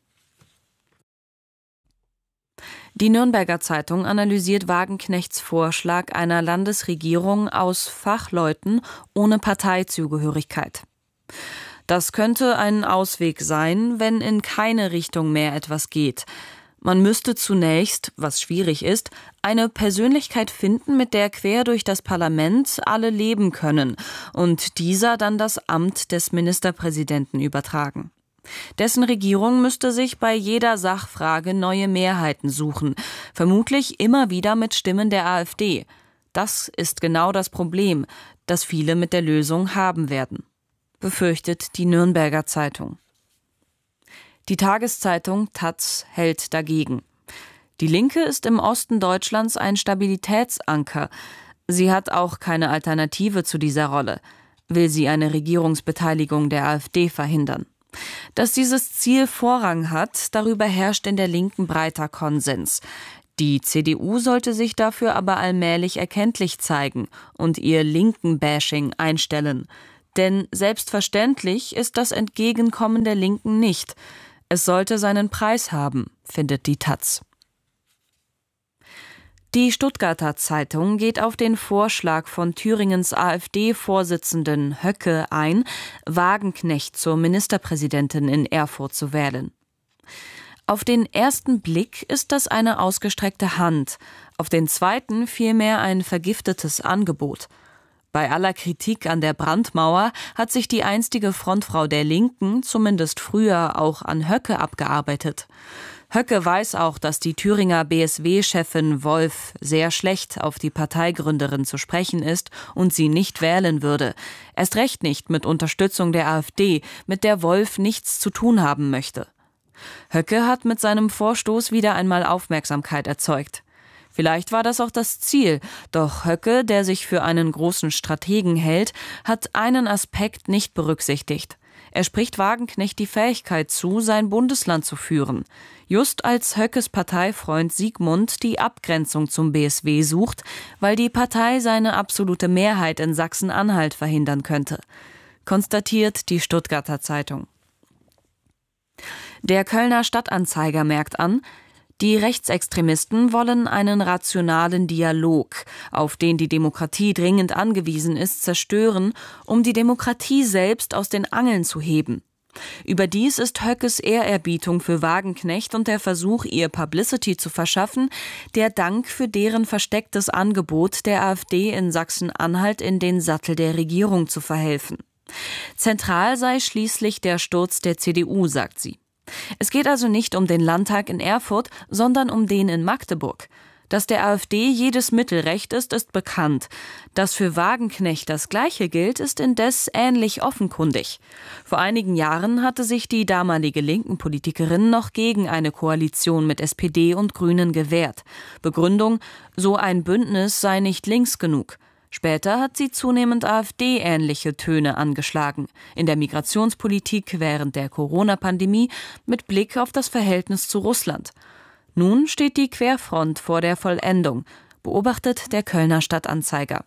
Die Nürnberger Zeitung analysiert Wagenknechts Vorschlag einer Landesregierung aus Fachleuten ohne Parteizugehörigkeit. Das könnte ein Ausweg sein, wenn in keine Richtung mehr etwas geht. Man müsste zunächst, was schwierig ist, eine Persönlichkeit finden, mit der quer durch das Parlament alle leben können und dieser dann das Amt des Ministerpräsidenten übertragen. Dessen Regierung müsste sich bei jeder Sachfrage neue Mehrheiten suchen, vermutlich immer wieder mit Stimmen der AfD. Das ist genau das Problem, das viele mit der Lösung haben werden, befürchtet die Nürnberger Zeitung. Die Tageszeitung taz hält dagegen. Die Linke ist im Osten Deutschlands ein Stabilitätsanker. Sie hat auch keine Alternative zu dieser Rolle. Will sie eine Regierungsbeteiligung der AfD verhindern? Dass dieses Ziel Vorrang hat, darüber herrscht in der Linken breiter Konsens. Die CDU sollte sich dafür aber allmählich erkenntlich zeigen und ihr Linken-Bashing einstellen. Denn selbstverständlich ist das Entgegenkommen der Linken nicht. Es sollte seinen Preis haben, findet die taz. Die Stuttgarter Zeitung geht auf den Vorschlag von Thüringens AfD-Vorsitzenden Höcke ein, Wagenknecht zur Ministerpräsidentin in Erfurt zu wählen. Auf den ersten Blick ist das eine ausgestreckte Hand, auf den zweiten vielmehr ein vergiftetes Angebot. Bei aller Kritik an der Brandmauer hat sich die einstige Frontfrau der Linken zumindest früher auch an Höcke abgearbeitet. Höcke weiß auch, dass die Thüringer BSW-Chefin Wolf sehr schlecht auf die Parteigründerin zu sprechen ist und sie nicht wählen würde. Erst recht nicht mit Unterstützung der AfD, mit der Wolf nichts zu tun haben möchte. Höcke hat mit seinem Vorstoß wieder einmal Aufmerksamkeit erzeugt. Vielleicht war das auch das Ziel, doch Höcke, der sich für einen großen Strategen hält, hat einen Aspekt nicht berücksichtigt. Er spricht Wagenknecht die Fähigkeit zu, sein Bundesland zu führen. Just als Höckes Parteifreund Siegmund die Abgrenzung zum BSW sucht, weil die Partei seine absolute Mehrheit in Sachsen-Anhalt verhindern könnte, konstatiert die Stuttgarter Zeitung. Der Kölner Stadtanzeiger merkt an, die Rechtsextremisten wollen einen rationalen Dialog, auf den die Demokratie dringend angewiesen ist, zerstören, um die Demokratie selbst aus den Angeln zu heben. Überdies ist Höckes Ehrerbietung für Wagenknecht und der Versuch, ihr Publicity zu verschaffen, der Dank für deren verstecktes Angebot, der AfD in Sachsen-Anhalt in den Sattel der Regierung zu verhelfen. Zentral sei schließlich der Sturz der CDU, sagt sie. Es geht also nicht um den Landtag in Erfurt, sondern um den in Magdeburg. Dass der AfD jedes Mittel recht ist, ist bekannt. Dass für Wagenknecht das Gleiche gilt, ist indes ähnlich offenkundig. Vor einigen Jahren hatte sich die damalige linken Politikerin noch gegen eine Koalition mit SPD und Grünen gewehrt. Begründung: so ein Bündnis sei nicht links genug. Später hat sie zunehmend AfD-ähnliche Töne angeschlagen, in der Migrationspolitik während der Corona-Pandemie mit Blick auf das Verhältnis zu Russland. Nun steht die Querfront vor der Vollendung, beobachtet der Kölner Stadtanzeiger.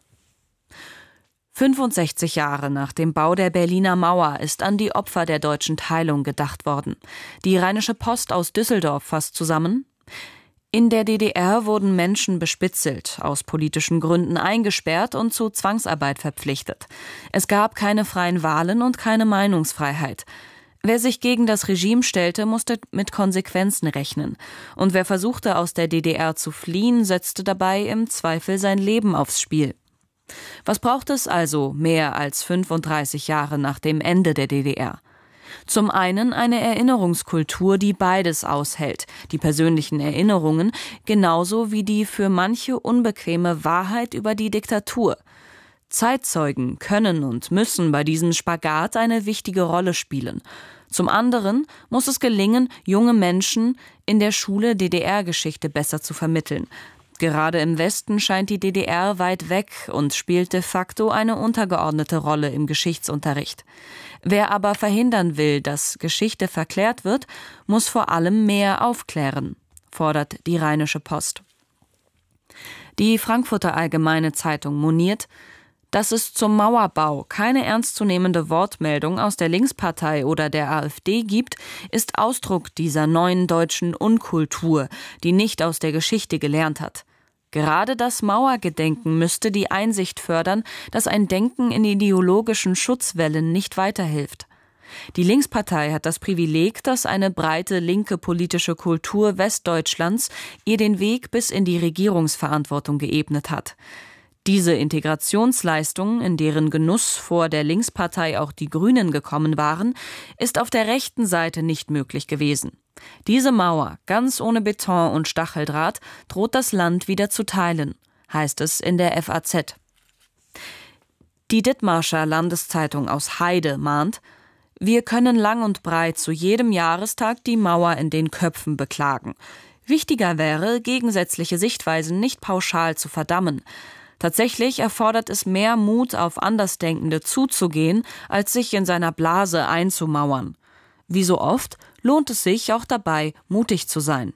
65 Jahre nach dem Bau der Berliner Mauer ist an die Opfer der deutschen Teilung gedacht worden. Die Rheinische Post aus Düsseldorf fasst zusammen: In der DDR wurden Menschen bespitzelt, aus politischen Gründen eingesperrt und zu Zwangsarbeit verpflichtet. Es gab keine freien Wahlen und keine Meinungsfreiheit. Wer sich gegen das Regime stellte, musste mit Konsequenzen rechnen. Und wer versuchte, aus der DDR zu fliehen, setzte dabei im Zweifel sein Leben aufs Spiel. Was braucht es also mehr als 35 Jahre nach dem Ende der DDR? Zum einen eine Erinnerungskultur, die beides aushält, die persönlichen Erinnerungen, genauso wie die für manche unbequeme Wahrheit über die Diktatur. Zeitzeugen können und müssen bei diesem Spagat eine wichtige Rolle spielen. Zum anderen muss es gelingen, junge Menschen in der Schule DDR-Geschichte besser zu vermitteln. Gerade im Westen scheint die DDR weit weg und spielt de facto eine untergeordnete Rolle im Geschichtsunterricht. Wer aber verhindern will, dass Geschichte verklärt wird, muss vor allem mehr aufklären, fordert die Rheinische Post. Die Frankfurter Allgemeine Zeitung moniert: Dass es zum Mauerbau keine ernstzunehmende Wortmeldung aus der Linkspartei oder der AfD gibt, ist Ausdruck dieser neuen deutschen Unkultur, die nicht aus der Geschichte gelernt hat. Gerade das Mauergedenken müsste die Einsicht fördern, dass ein Denken in ideologischen Schutzwellen nicht weiterhilft. Die Linkspartei hat das Privileg, dass eine breite linke politische Kultur Westdeutschlands ihr den Weg bis in die Regierungsverantwortung geebnet hat. Diese Integrationsleistung, in deren Genuss vor der Linkspartei auch die Grünen gekommen waren, ist auf der rechten Seite nicht möglich gewesen. Diese Mauer, ganz ohne Beton und Stacheldraht, droht das Land wieder zu teilen, heißt es in der FAZ. Die Dithmarscher Landeszeitung aus Heide mahnt: Wir können lang und breit zu jedem Jahrestag die Mauer in den Köpfen beklagen. Wichtiger wäre, gegensätzliche Sichtweisen nicht pauschal zu verdammen. Tatsächlich erfordert es mehr Mut, auf Andersdenkende zuzugehen, als sich in seiner Blase einzumauern. Wie so oft lohnt es sich auch dabei, mutig zu sein.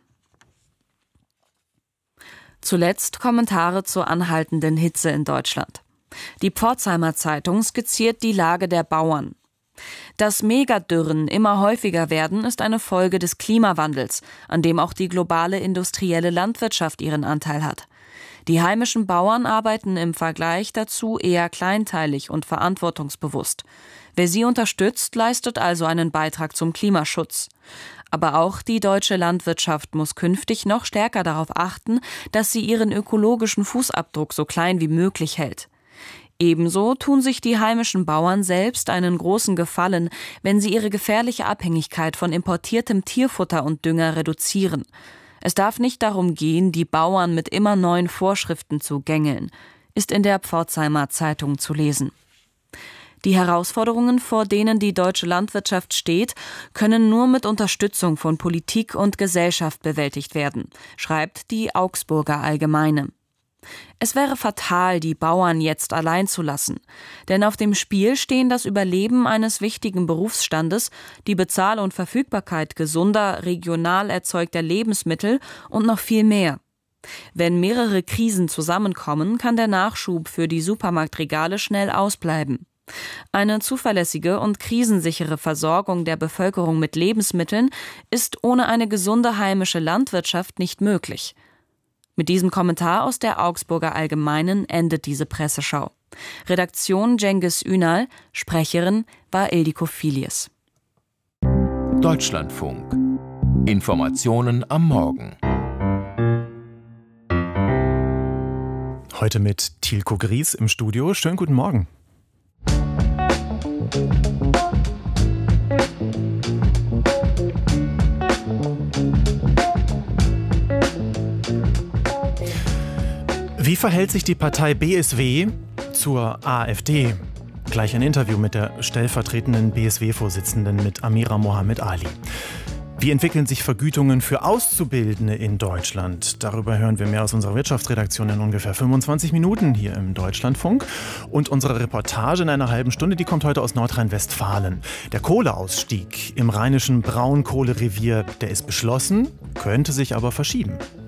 Zuletzt Kommentare zur anhaltenden Hitze in Deutschland. Die Pforzheimer Zeitung skizziert die Lage der Bauern. Dass Megadürren immer häufiger werden, ist eine Folge des Klimawandels, an dem auch die globale industrielle Landwirtschaft ihren Anteil hat. Die heimischen Bauern arbeiten im Vergleich dazu eher kleinteilig und verantwortungsbewusst. Wer sie unterstützt, leistet also einen Beitrag zum Klimaschutz. Aber auch die deutsche Landwirtschaft muss künftig noch stärker darauf achten, dass sie ihren ökologischen Fußabdruck so klein wie möglich hält. Ebenso tun sich die heimischen Bauern selbst einen großen Gefallen, wenn sie ihre gefährliche Abhängigkeit von importiertem Tierfutter und Dünger reduzieren. Es darf nicht darum gehen, die Bauern mit immer neuen Vorschriften zu gängeln, ist in der Pforzheimer Zeitung zu lesen. Die Herausforderungen, vor denen die deutsche Landwirtschaft steht, können nur mit Unterstützung von Politik und Gesellschaft bewältigt werden, schreibt die Augsburger Allgemeine. Es wäre fatal, die Bauern jetzt allein zu lassen, denn auf dem Spiel stehen das Überleben eines wichtigen Berufsstandes, die Bezahl- und Verfügbarkeit gesunder, regional erzeugter Lebensmittel und noch viel mehr. Wenn mehrere Krisen zusammenkommen, kann der Nachschub für die Supermarktregale schnell ausbleiben. Eine zuverlässige und krisensichere Versorgung der Bevölkerung mit Lebensmitteln ist ohne eine gesunde heimische Landwirtschaft nicht möglich. Mit diesem Kommentar aus der Augsburger Allgemeinen endet diese Presseschau. Redaktion Cengiz Ünal, Sprecherin war Ildiko Filius. Deutschlandfunk. Informationen am Morgen. Heute mit Tilko Gries im Studio. Schönen guten Morgen. Wie verhält sich die Partei BSW zur AfD? Gleich ein Interview mit der stellvertretenden BSW-Vorsitzenden, mit Amira Mohammed Ali. Wie entwickeln sich Vergütungen für Auszubildende in Deutschland? Darüber hören wir mehr aus unserer Wirtschaftsredaktion in ungefähr 25 Minuten hier im Deutschlandfunk. Und unsere Reportage in einer halben Stunde, die kommt heute aus Nordrhein-Westfalen. Der Kohleausstieg im rheinischen Braunkohlerevier, der ist beschlossen, könnte sich aber verschieben.